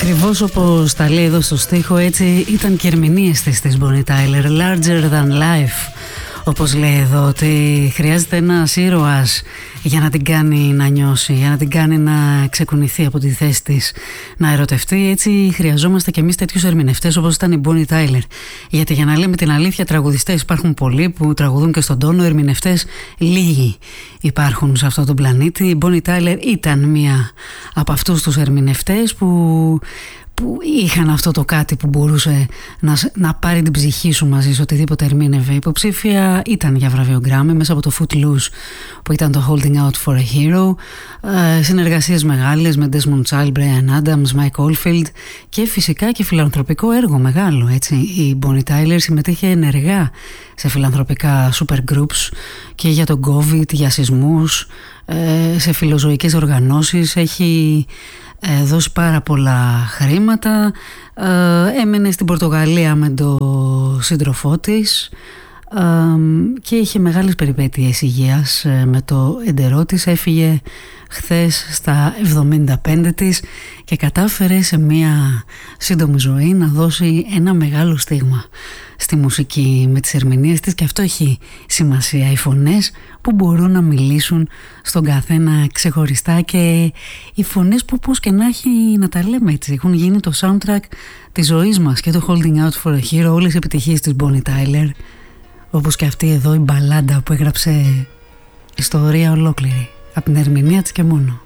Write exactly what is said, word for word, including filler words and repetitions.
Ακριβώς όπως τα λέει εδώ στο στίχο, έτσι ήταν και ερμηνείες της της Bonnie Tyler. Larger than life, όπως λέει εδώ, ότι χρειάζεται ένας ήρωας για να την κάνει να νιώσει, για να την κάνει να ξεκουνηθεί από τη θέση της, να ερωτευτεί. Έτσι χρειαζόμαστε και εμείς τέτοιους ερμηνευτές όπως ήταν η Bonnie Tyler. Γιατί για να λέμε την αλήθεια, τραγουδιστές υπάρχουν πολλοί που τραγουδούν και στον τόνο, ερμηνευτές λίγοι υπάρχουν σε αυτόν τον πλανήτη. Η Bonnie Tyler ήταν μία από αυτούς τους ερμηνευτές που... που είχαν αυτό το κάτι που μπορούσε να, να πάρει την ψυχή σου μαζί σε οτιδήποτε ερμήνευε. Υποψήφια ήταν για βραβείο Grammy μέσα από το Footloose που ήταν το Holding Out for a Hero, ε, συνεργασίες μεγάλες με Desmond Child, Bryan Adams, Mike Oldfield και φυσικά και φιλανθρωπικό έργο μεγάλο, έτσι. Η Bonnie Tyler συμμετείχε ενεργά σε φιλανθρωπικά super groups και για τον COVID, για σεισμούς, ε, σε φιλοζωικές οργανώσεις. Έχει Ε, δώσει πάρα πολλά χρήματα, ε, έμενε στην Πορτογαλία με τον σύντροφό της ε, και είχε μεγάλες περιπέτειες υγείας ε, με το εντερό της. Έφυγε χθες στα εβδομήντα πέντε της και κατάφερε σε μια σύντομη ζωή να δώσει ένα μεγάλο στίγμα στη μουσική με τις ερμηνείες της, και αυτό έχει σημασία, οι φωνές που μπορούν να μιλήσουν στον καθένα ξεχωριστά, και οι φωνές που πώς και να έχει, να τα λέμε έτσι, έχουν γίνει το soundtrack της ζωής μας, και το Holding Out for a Hero, όλες οι επιτυχίες της Bonnie Tyler, όπως και αυτή εδώ η μπαλάντα που έγραψε ιστορία ολόκληρη από την ερμηνεία της και μόνο.